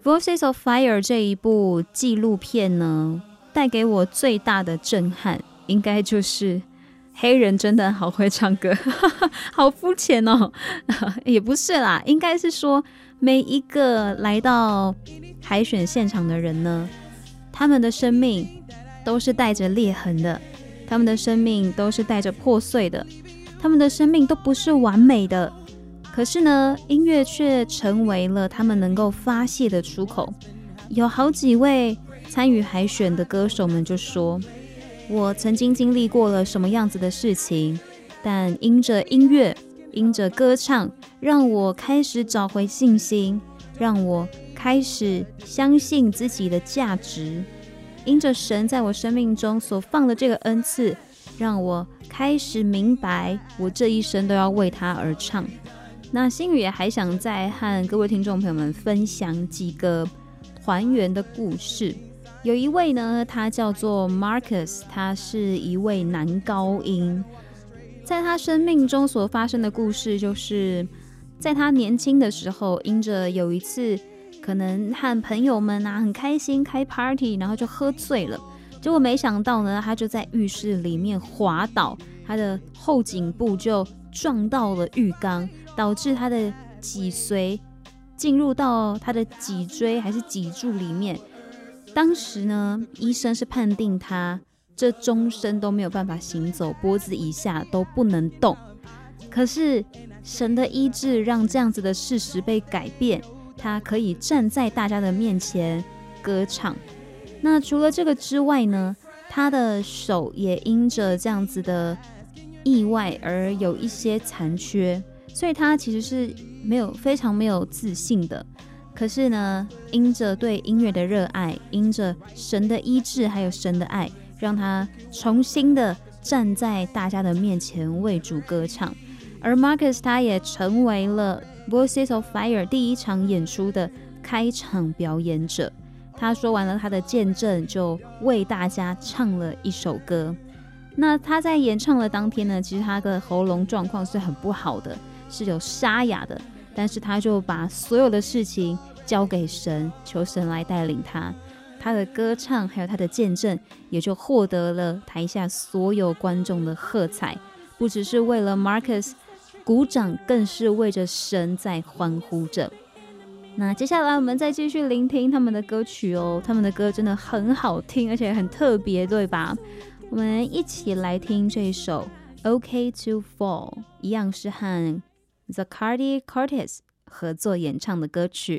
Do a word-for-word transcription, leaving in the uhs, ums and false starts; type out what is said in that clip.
Voices of Fire 这一部纪录片呢，带给我最大的震撼，应该就是黑人真的好会唱歌，好肤浅哦，也不是啦，应该是说每一个来到海选现场的人呢，他们的生命都是带着裂痕的，他们的生命都是带着破碎的，他们的生命都不是完美的。可是呢，音乐却成为了他们能够发泄的出口。有好几位参与海选的歌手们就说，我曾经经历过了什么样子的事情，但因着音乐，因着歌唱，让我开始找回信心，让我开始相信自己的价值，因着神在我生命中所放的这个恩赐，让我开始明白我这一生都要为他而唱。那星宇也还想再和各位听众朋友们分享几个团员的故事。有一位呢，他叫做 Marcus， 他是一位男高音。在他生命中所发生的故事，就是在他年轻的时候，因着有一次可能和朋友们啊很开心开 party， 然后就喝醉了，结果没想到呢，他就在浴室里面滑倒，他的后颈部就撞到了浴缸，导致他的脊髓进入到他的脊椎还是脊柱里面。当时呢，医生是判定他这终身都没有办法行走，脖子以下都不能动。可是神的医治让这样子的事实被改变，他可以站在大家的面前歌唱。那除了这个之外呢，他的手也因着这样子的意外而有一些残缺，所以他其实是没有非常没有自信的。可是呢，因着对音乐的热爱，因着神的医治还有神的爱，让他重新的站在大家的面前为主歌唱。而 Marcus 他也成为了 Voices of Fire 第一场演出的开场表演者。他说完了他的见证，就为大家唱了一首歌。那他在演唱的当天呢，其实他的喉咙状况是很不好的，是有沙哑的，但是他就把所有的事情交给神，求神来带领他。他的歌唱还有他的见证，也就获得了台下所有观众的喝彩，不只是为了 Marcus 鼓掌，更是为着神在欢呼着。那接下来我们再继续聆听他们的歌曲哦，他们的歌真的很好听，而且很特别，对吧？我们一起来听这首 OK to Fall， 一样是和 Zacardi Cortez 合作演唱的歌曲。